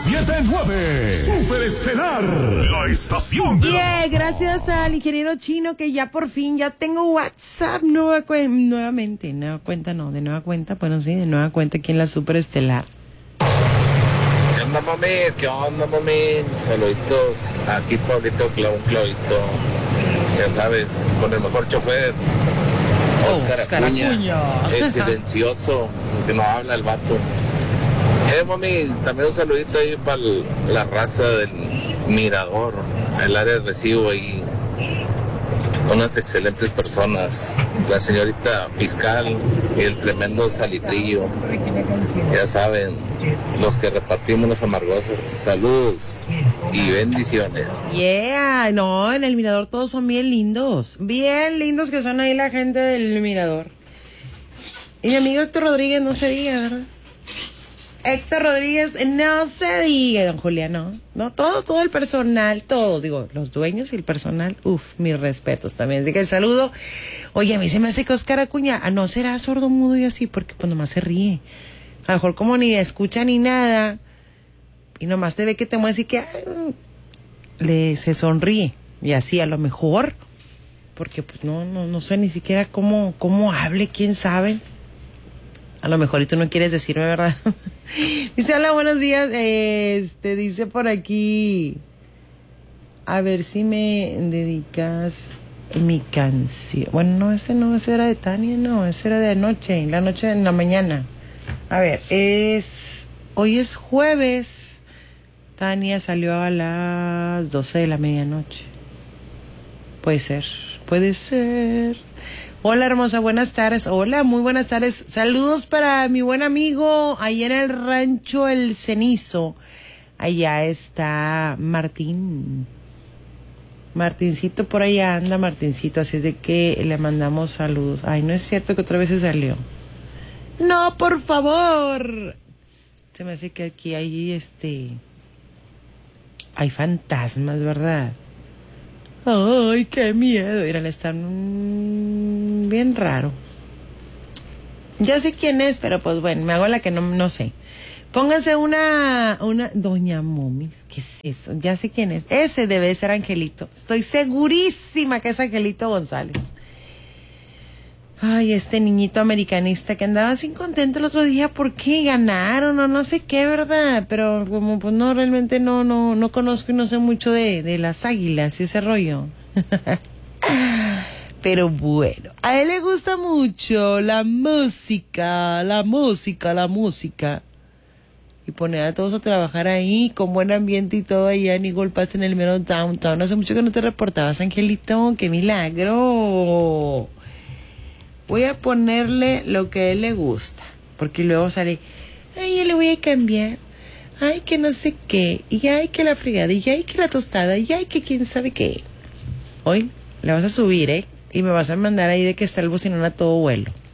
979. Superestelar, la estación de la gracias al ingeniero Chino que ya por fin ya tengo WhatsApp de nueva cuenta, bueno sí, de nueva cuenta aquí en la Superestelar. ¿Qué onda, mami? ¿Qué onda, mami? Saluditos. Aquí Pablito Clavito. Ya sabes, con el mejor chofer. Oscar Acuña. El silencioso, que no habla el vato. Mami, también un saludito ahí para la raza del Mirador, el área de recibo ahí. Unas excelentes personas, la señorita fiscal y el tremendo Salitrillo. Ya saben, los que repartimos las amargosas. Saludos y bendiciones. No, en el Mirador todos son bien lindos que son ahí la gente del Mirador. Y mi amigo Héctor Rodríguez no se diga, ¿verdad? Héctor Rodríguez, no se diga, don Julián, no, todo el personal, los dueños y el personal, mis respetos también. Así que el saludo, oye, a mí se me hace que Oscar Acuña, no será sordo, mudo y así, porque pues nomás se ríe. A lo mejor como ni escucha ni nada, y nomás te ve que te mueve y que se sonríe, y así a lo mejor, porque pues no sé ni siquiera cómo hable, quién sabe. A lo mejor y tú no quieres decirme, ¿verdad? Dice, hola, buenos días. Dice por aquí, a ver si me dedicas mi canción. Bueno, ese era de Tania, ese era de anoche, en la mañana. A ver, hoy es jueves. Tania salió a las 12 de la medianoche. Puede ser. Hola, hermosa, buenas tardes. Hola, muy buenas tardes. Saludos para mi buen amigo ahí en el rancho El Cenizo. Allá está Martín. Martincito, por allá anda Martincito, así de que le mandamos saludos. Ay, no es cierto que otra vez se salió. No, por favor. Se me hace que aquí hay hay fantasmas, ¿verdad? Ay, qué miedo. Miren, están bien raro. Ya sé quién es, pero pues bueno, me hago la que no sé. Pónganse una Doña Momis, ¿qué es eso? Ya sé quién es. Ese debe ser Angelito. Estoy segurísima que es Angelito González. Ay, este niñito americanista que andaba así contento el otro día porque ganaron o no sé qué, ¿verdad? Pero como pues no, realmente no conozco y no sé mucho de las águilas y ese rollo. Pero bueno, a él le gusta mucho la música. Y poner a todos a trabajar ahí con buen ambiente y todo allá en Eagle Pass en el mero downtown. Hace mucho que no te reportabas, Angelito. ¡Qué milagro! Voy a ponerle lo que a él le gusta, porque luego sale, ay, yo le voy a cambiar, ay, que no sé qué, y ay, que la fregada, y ay, que la tostada, y ay, que quién sabe qué. Hoy le vas a subir, y me vas a mandar ahí de que está el bocinón a todo vuelo.